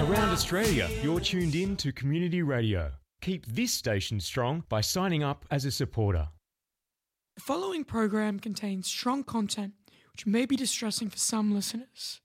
Around Australia, you're tuned in to Community Radio. Keep this station strong by signing up as a supporter. The following program contains strong content which may be distressing for some listeners.